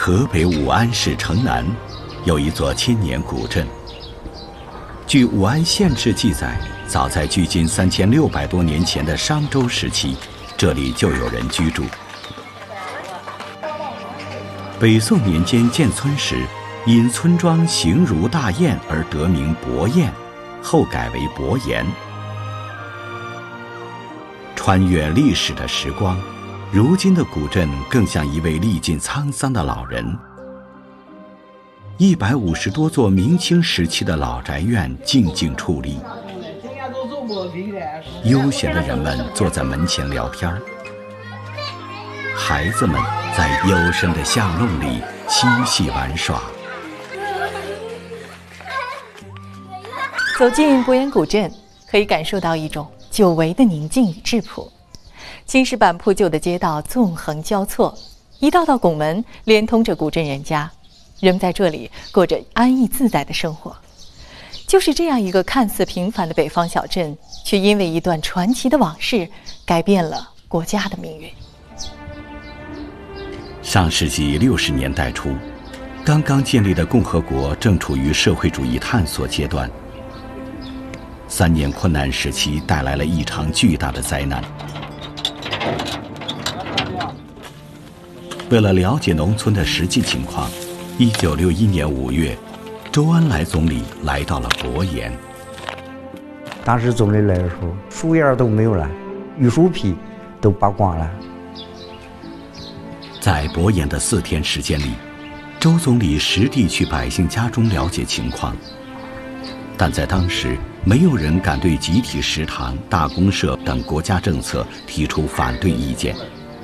河北武安市城南有一座千年古镇。据武安县志记载，早在距今3600多年前的商周时期，这里就有人居住。北宋年间建村时，因村庄形如大雁而得名伯雁，后改为伯岩。穿越历史的时光，如今的古镇更像一位历尽沧桑的老人。150多座明清时期的老宅院静静矗立，悠闲的人们坐在门前聊天，孩子们在幽深的巷弄里嬉戏玩耍。 走进伯岩古镇，可以感受到一种久违的宁静与质朴。青石板铺就的街道纵横交错，一道道拱门连通着古镇人家，人们在这里过着安逸自在的生活。就是这样一个看似平凡的北方小镇，却因为一段传奇的往事，改变了国家的命运。 上世纪60年代初，刚刚建立的共和国正处于社会主义探索阶段。3年困难时期带来了一场巨大的灾难。为了了解农村的实际情况，1961年5月，周恩来总理来到了伯岩。 当时总理来的时候，树叶都没有了，榆树皮都拔光了。 在伯岩的4天时间里，周总理实地去百姓家中了解情况，但在当时，没有人敢对集体食堂、大公社等国家政策提出反对意见。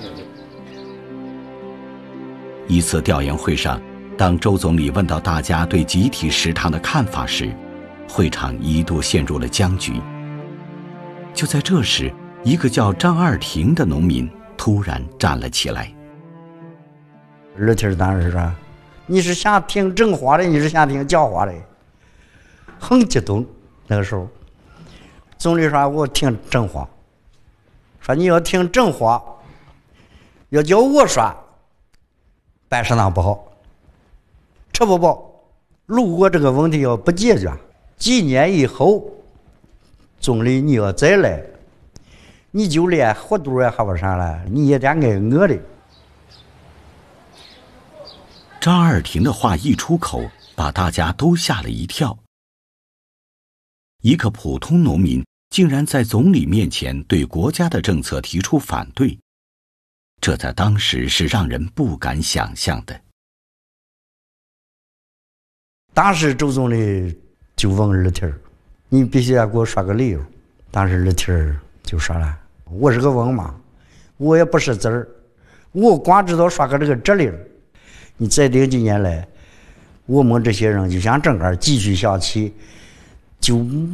一次调研会上，当周总理问到大家对集体食堂的看法时，会场一度陷入了僵局。就在这时，一个叫张二廷的农民突然站了起来。 二廷当时说：“你是想听正话的，你是想听假话的？”很激动。那个时候，总理说：“我听正话。说你要听正话，要叫我说，办食堂不好，吃不饱。如果这个问题要不解决，几年以后，总理你要再来，你就连活肚也还不上来，你也得挨饿的。” 张二廷的话一出口，把大家都吓了一跳。一个普通农民竟然在总理面前对国家的政策提出反对，这在当时是让人不敢想象的。 当时周总理就问二廷：“你必须要给我说个理由。”当时二廷就说了：“我是个文盲，我也不识字儿，我光知道说个这个这理。你再这几年来，我们这些人就像正儿继续下去，就